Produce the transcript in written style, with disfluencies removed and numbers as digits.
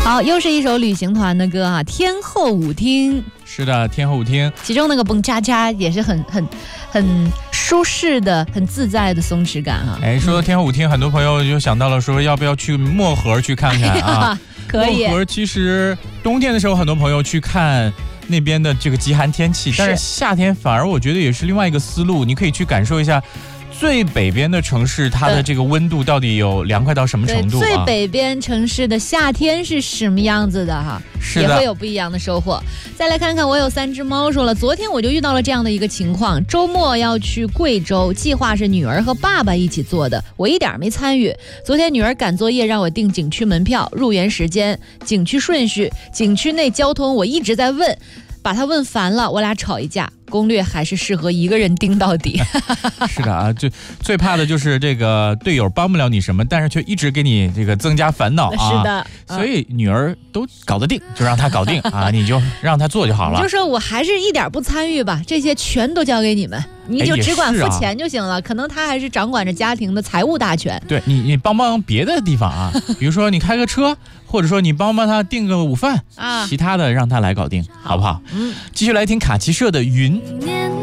好，又是一首旅行团的歌啊，天后舞厅。 是的，天后舞厅， 其中那个蹦恰恰也是很舒适的、很自在的松弛感啊。 说到天后舞厅，很多朋友就想到了说，要不要去漠河去看看啊？ 可以。 漠河其实冬天的时候，很多朋友去看那边的这个极寒天气，但是夏天反而我觉得也是另外一个思路，你可以去感受一下。最北边的城市，它的这个温度到底有凉快到什么程度啊？ 最北边城市的夏天是什么样子的哈？ 是的， 也会有不一样的收获。再来看看，我有3只猫说了，昨天我就遇到了这样的一个情况，周末要去贵州，计划是女儿和爸爸一起做的，我一点没参与。昨天女儿赶作业让我订景区门票、入园时间、景区顺序、景区内交通，我一直在问。把他问烦了，我俩吵一架。攻略还是适合一个人盯到底。 是的啊，最怕的就是这个队友帮不了你什么，但是却一直给你这个增加烦恼啊。 是的， 所以女儿都搞得定，就让她搞定啊，你就让她做就好了。 你就说我还是一点不参与吧，这些全都交给你们，你就只管付钱就行了。可能他还是掌管着家庭的财务大权。 对你帮帮别的地方啊，比如说你开个车，或者说你帮他订个午饭啊，其他的让他来搞定，好不好？继续来听卡奇社的云。